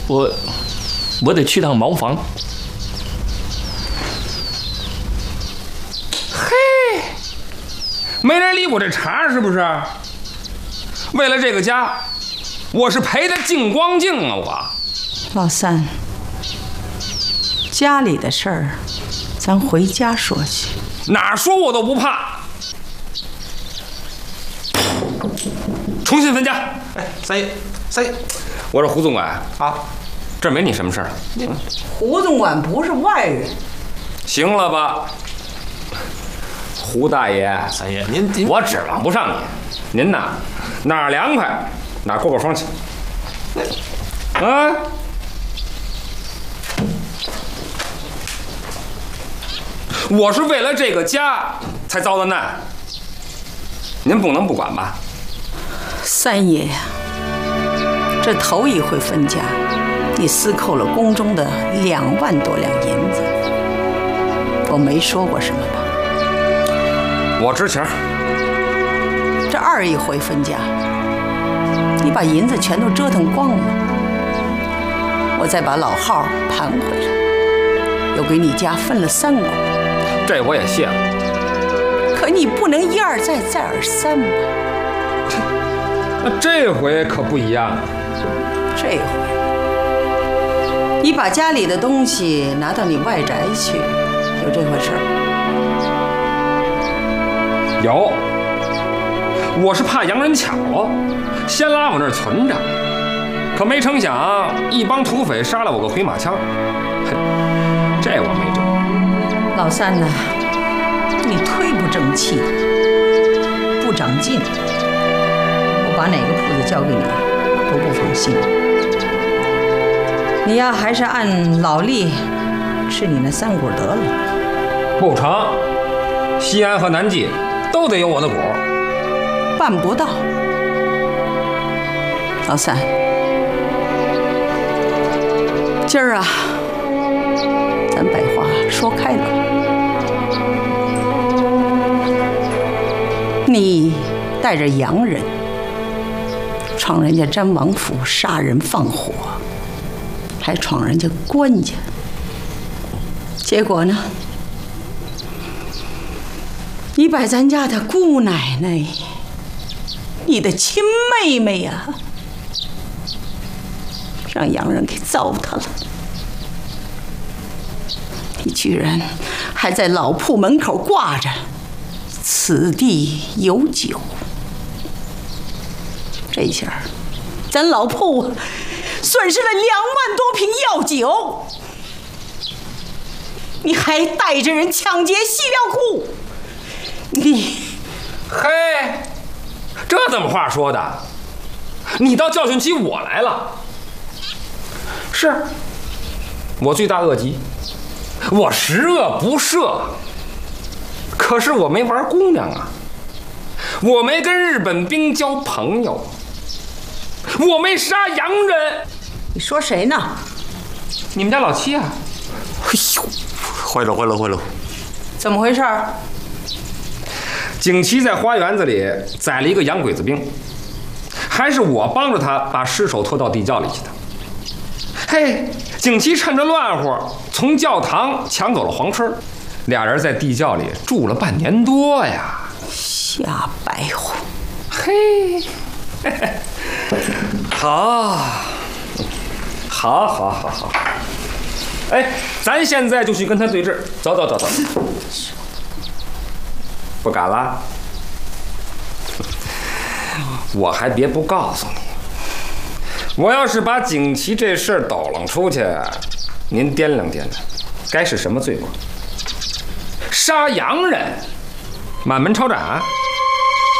我得去趟茅房。 嘿，没人理我这茬是不是？为了这个家，我是赔的精光净啊！我老三，家里的事儿，咱回家说去。 哪说我都不怕。重新分家。哎，三爷，我说胡总管啊，这没你什么事儿。 胡总管不是外人。 行了吧，胡大爷， 三爷，您我指望不上你，您呐哪儿凉快哪儿过过风去。啊！我是为了这个家才遭的难，您不能不管吧？ 三爷呀，这头一回分家，你私扣了宫中的2万多两银子，我没说过什么吧？ 我知情。 这二一回分家，你把银子全都折腾光了，我再把老号盘回来，又给你家分了3股。 这我也谢了。 可你不能一而再再而三吧？ 那这回可不一样了。 这回你把家里的东西拿到你外宅去，有这回事儿？ 有，我是怕洋人抢了，先拉我那儿存着，可没成想一帮土匪杀了我个回马枪。嘿，这我没辙。 老三呐，你忒不争气，不长进，我把哪个铺子交给你都不放心。你呀，还是按老例吃你那3股得了。 不成，西安和南纪都得有我的股。 办不到。老三，今儿啊，咱把话说开了。你带着洋人闯人家詹王府，杀人放火，还闯人家官家，结果呢？你把咱家的姑奶奶，你的亲妹妹呀，让洋人给糟蹋了。你居然还在老铺门口挂着“此地有酒”，这下咱老铺损失了2万多瓶药酒，你还带着人抢劫西料库，你， 嘿，这怎么话说的？你倒教训起我来了。是，我罪大恶极，我10恶不赦。可是我没玩姑娘啊，我没跟日本兵交朋友，我没杀洋人。 你说谁呢？ 你们家老七啊！ 哎呦，坏了！ 怎么回事？ 景琦在花园子里宰了一个洋鬼子兵，还是我帮着他把尸首拖到地窖里去的。嘿，景琦趁着乱乎，从教堂抢走了黄春，俩人在地窖里住了半年多呀。 瞎白话。 嘿，好。哎，咱现在就去跟他对峙，走。不敢了？我还别不告诉你，我要是把景琦这事儿抖楞出去，您掂量掂量，该是什么罪过？杀洋人，满门抄斩。